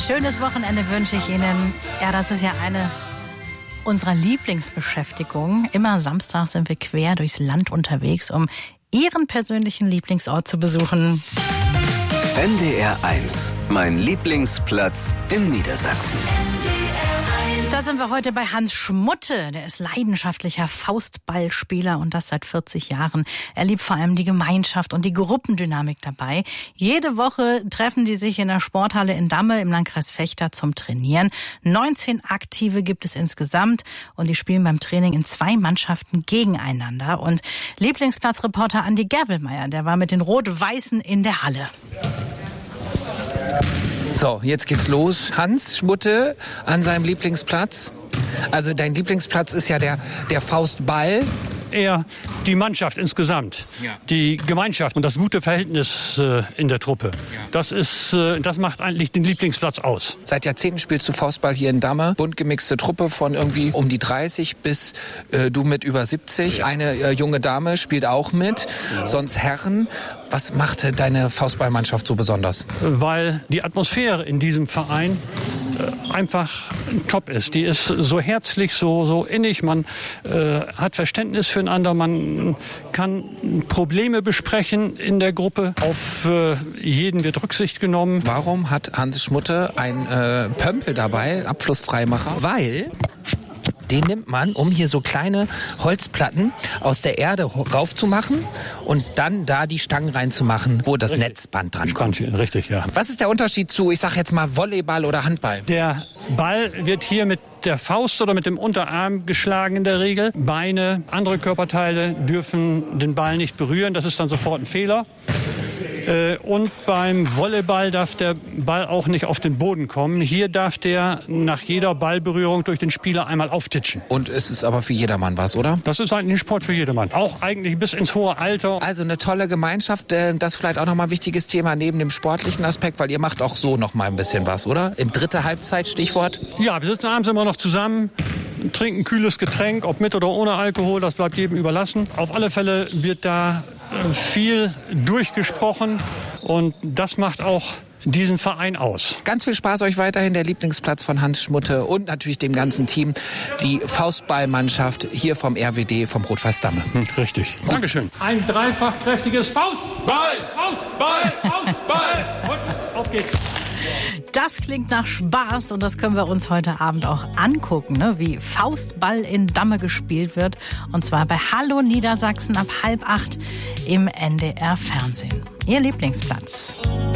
schönes Wochenende wünsche ich Ihnen. Ja, das ist ja eine unserer Lieblingsbeschäftigungen. Immer samstags sind wir quer durchs Land unterwegs, um Ihren persönlichen Lieblingsort zu besuchen. NDR 1, mein Lieblingsplatz in Niedersachsen. Da sind wir heute bei Hans Schmutte. Der ist leidenschaftlicher Faustballspieler und das seit 40 Jahren. Er liebt vor allem die Gemeinschaft und die Gruppendynamik dabei. Jede Woche treffen die sich in der Sporthalle in Damme im Landkreis Vechta zum Trainieren. 19 Aktive gibt es insgesamt und die spielen beim Training in 2 Mannschaften gegeneinander. Und Lieblingsplatzreporter Andi Gerbelmeier, der war mit den Rot-Weißen in der Halle. So, jetzt geht's los. Hans Schmutte an seinem Lieblingsplatz. Also dein Lieblingsplatz ist ja der Faustball. Eher die Mannschaft insgesamt, die Gemeinschaft und das gute Verhältnis in der Truppe. Ja. Das macht eigentlich den Lieblingsplatz aus. Seit Jahrzehnten spielst du Faustball hier in Damme. Bunt gemixte Truppe von irgendwie um die 30 bis du mit über 70. Eine junge Dame spielt auch mit, sonst Herren. Was machte deine Faustballmannschaft so besonders? Weil die Atmosphäre in diesem Verein einfach top ist. Die ist so herzlich, so innig. Man hat Verständnis füreinander. Man kann Probleme besprechen in der Gruppe. Auf jeden wird Rücksicht genommen. Warum hat Hans Schmutte einen Pömpel dabei, Abflussfreimacher? Weil den nimmt man, um hier so kleine Holzplatten aus der Erde raufzumachen und dann da die Stangen reinzumachen, wo das Netzband dran kommt. Richtig, ja. Was ist der Unterschied zu, ich sag jetzt mal, Volleyball oder Handball? Der Ball wird hier mit der Faust oder mit dem Unterarm geschlagen in der Regel. Beine, andere Körperteile dürfen den Ball nicht berühren. Das ist dann sofort ein Fehler. Und beim Volleyball darf der Ball auch nicht auf den Boden kommen. Hier darf der nach jeder Ballberührung durch den Spieler einmal auftitschen. Und es ist aber für jedermann was, oder? Das ist eigentlich ein Sport für jedermann. Auch eigentlich bis ins hohe Alter. Also eine tolle Gemeinschaft. Das vielleicht auch nochmal ein wichtiges Thema neben dem sportlichen Aspekt, weil ihr macht auch so nochmal ein bisschen was, oder? Im dritte Halbzeit, Stichwort? Ja, wir sitzen abends immer noch zusammen, trinken ein kühles Getränk, ob mit oder ohne Alkohol, das bleibt jedem überlassen. Auf alle Fälle wird da viel durchgesprochen und das macht auch diesen Verein aus. Ganz viel Spaß euch weiterhin, der Lieblingsplatz von Hans Schmutte und natürlich dem ganzen Team, die Faustballmannschaft hier vom RWD, vom Rot-Weiß Damme. Richtig. Dankeschön. Ein dreifach kräftiges Faustball, Faustball, Faustball und auf geht's. Das klingt nach Spaß und das können wir uns heute Abend auch angucken, ne? Wie Faustball in Damme gespielt wird. Und zwar bei Hallo Niedersachsen ab 7:30 im NDR Fernsehen. Ihr Lieblingsplatz.